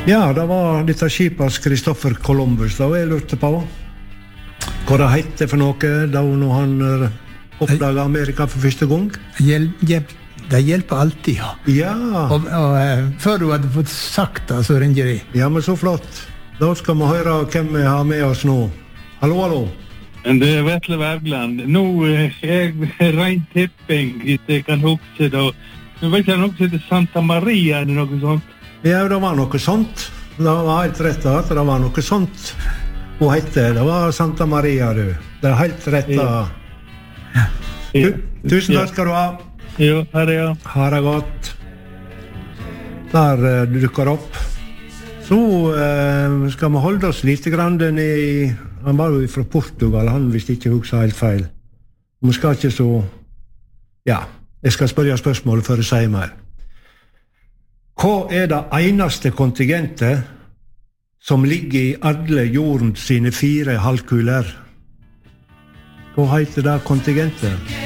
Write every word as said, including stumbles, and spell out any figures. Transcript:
Ja, det var dette skipet Christopher Columbus, da jeg lurte på. Hva det heter for noe, da når han oppdaget Amerika for første gang? Hjelp, hjelp, det hjelper alltid, ja. Ja. Og, og uh, før du hadde fått sagt det, så ringer de. Ja, men så flott. Da skal vi høre hvem vi har med oss nå. Hallo, hallo. Det er Vetle Wergeland. Nå er jeg rent tipping, hvis jeg kan huske det. Jeg vet ikke, noe som heter Santa Maria, eller noe sånt? Ja, det var noe sånt. Det var helt rett at det var noe sånt. Hun hette, det var Santa Maria, du. Det er helt rett. Ja. Ja. Tusen takk skal du ha. Jo, her er jeg. Ha det godt. Der uh, dukker opp. Så uh, skal vi holde oss litt grann i... Han var jo fra Portugal, han hvis ikke husker helt feil. Vi skal ikke så... Ja, jeg skal spørre spørsmålet før jeg sier mer. Hva er det eneste kontingentet som ligger i alle jordens sine fire halvkuler? Hva heter det kontingentet?